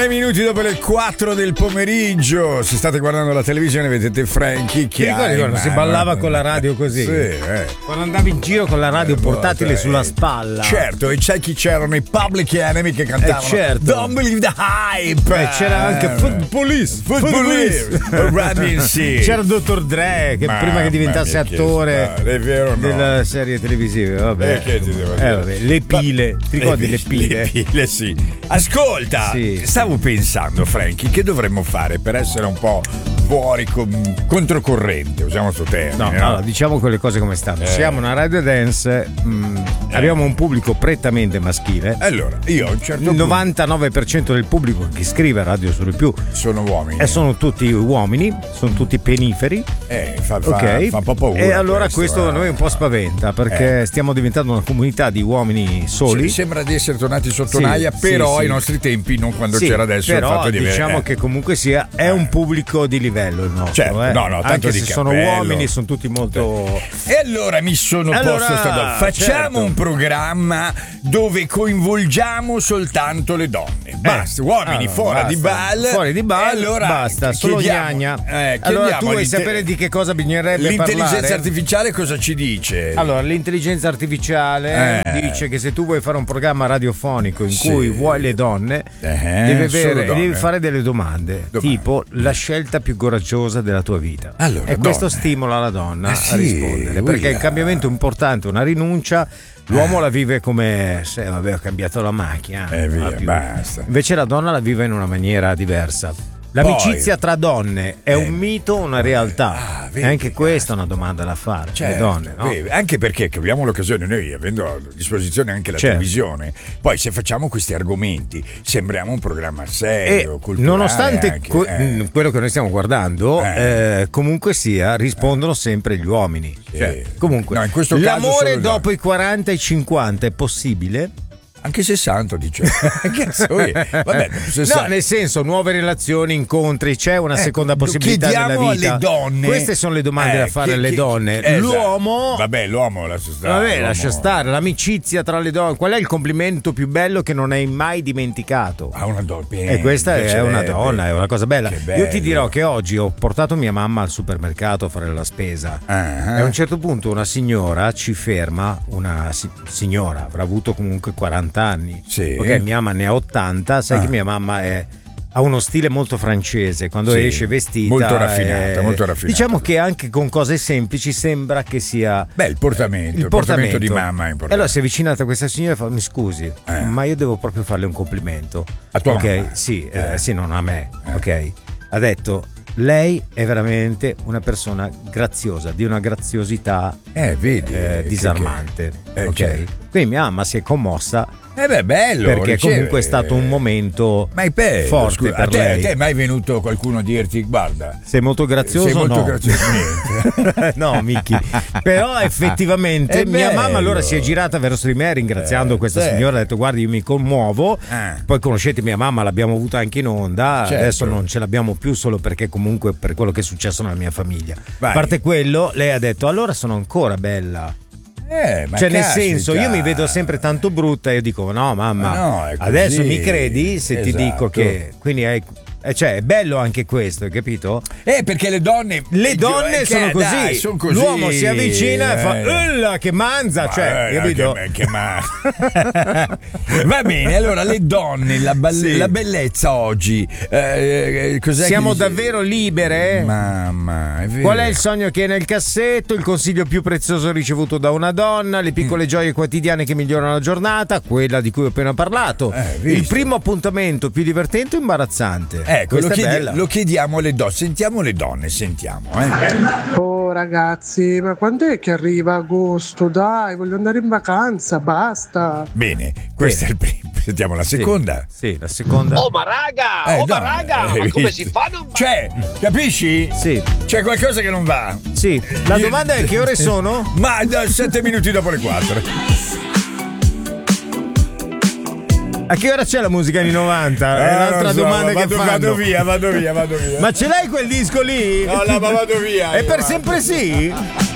6 minuti dopo le 4 del pomeriggio. Se state guardando la televisione vedete Frankie che si ballava con la radio così. Sì, quando andavi in giro con la radio portatile sulla spalla. Certo, e c'è chi c'erano i Public Enemy che cantavano certo. Don't Believe the Hype. C'era anche Food Police. C'era Dr. Dre che prima che diventasse attore è vero, della serie televisiva. Vabbè. Che ti devo dire? Le pile. Ti ricordi le pile? Le pile, sì. Ascolta, stavo pensando, Frankie, che dovremmo fare per essere un po' fuori controcorrente, usiamo questo termine. No, diciamo quelle cose come stanno. Siamo una radio dance, abbiamo un pubblico prettamente maschile. Allora, io a un certo il 99% del pubblico che scrive a Radio Solo Più sono uomini. E sono tutti uomini, sono tutti peniferi. Fa un po' paura. E allora questo a noi un po' spaventa, perché stiamo diventando una comunità di uomini soli. Sembra di essere tornati sotto naia, però ai nostri tempi, non quando c'era adesso. Però il fatto di diciamo che comunque sia è un pubblico di livello il nostro. Certo, tanto anche di se sono uomini, sono tutti molto. E allora mi sono posto facciamo un programma dove coinvolgiamo soltanto le donne. Basta, uomini fuori di ball. Allora basta, solo gnagna. Allora tu vuoi sapere di che cosa bisognerebbe parlare? L'intelligenza artificiale cosa ci dice? Allora, l'intelligenza artificiale dice che se tu vuoi fare un programma radiofonico in cui vuoi le donne, devi fare delle domande. Tipo la scelta più coraggiosa della tua vita. Allora, e questo stimola la donna a rispondere, perché il cambiamento è importante, una rinuncia. L'uomo la vive come se ho cambiato la macchina. Basta. Invece la donna la vive in una maniera diversa. L'amicizia tra donne è un mito o una realtà? E anche questa è una domanda da fare. Le donne, no? Anche perché abbiamo l'occasione, noi avendo a disposizione anche la televisione, poi se facciamo questi argomenti sembriamo un programma serio, culturale. Nonostante quello che noi stiamo guardando, comunque sia, rispondono sempre gli uomini. Comunque, in questo l'amore caso dopo i 40 e i 50 è possibile? Anche 60 dice. Vabbè, 60. No, nel senso, nuove relazioni, incontri, c'è una seconda possibilità nella vita. Alle donne. Queste sono le domande da fare alle donne. L'uomo. Vabbè, l'uomo lascia stare. Lascia stare. L'amicizia tra le donne. Qual è il complimento più bello che non hai mai dimenticato? Una donna. E questa è una donna, è una cosa bella. Io ti dirò che oggi ho portato mia mamma al supermercato a fare la spesa. E a un certo punto una signora ci ferma, una signora, avrà avuto comunque 40 anni. Ok, mia mamma ne ha 80. Sai che mia mamma ha uno stile molto francese quando esce vestita, molto raffinata. Diciamo che anche con cose semplici sembra che sia il portamento di mamma è importante. Allora si è avvicinata a questa signora e fa: mi scusi, ma io devo proprio farle un complimento. A tua mamma? Sì, non a me. Ok, ha detto: lei è veramente una persona graziosa, di una graziosità disarmante. Ok, quindi mia mamma si è commossa. Bello, perché comunque è stato un momento forte per lei. A te è mai venuto qualcuno a dirti: guarda, sei molto grazioso? No, Micchi. Però effettivamente mia mamma allora si è girata verso di me ringraziando questa signora, ha detto: guardi, io mi commuovo. Poi conoscete mia mamma, l'abbiamo avuta anche in onda. Adesso non ce l'abbiamo più, solo perché comunque per quello che è successo nella mia famiglia. A parte quello, lei ha detto: allora sono ancora bella. Nel senso, io mi vedo sempre tanto brutta e io dico: no mamma, adesso mi credi se ti dico che quindi è bello anche questo, hai capito? Perché le donne sono così. Dai, sono così. L'uomo si avvicina e fa: che manza, capito? Va bene, allora le donne, la bellezza oggi, cos'è? Siamo davvero libere? Mamma, è vero. Qual è il sogno che è nel cassetto? Il consiglio più prezioso ricevuto da una donna? Le piccole gioie quotidiane che migliorano la giornata? Quella di cui ho appena parlato? Il primo appuntamento più divertente o imbarazzante? Lo chiediamo alle donne. Sentiamo le donne, Oh ragazzi, ma quando è che arriva agosto? Dai, voglio andare in vacanza, basta. Bene, questo è il primo. Sentiamo la seconda. Sì, la seconda. Oh ma raga, ma come si fa? Capisci? Sì. C'è qualcosa che non va. Sì. La domanda è: che ore sono? Ma 7 minuti dopo le 4. A che ora c'è la musica anni 90? È l'altra domanda che fanno. Vado via. Ma ce l'hai quel disco lì? No, ma vado via. E per sempre sì?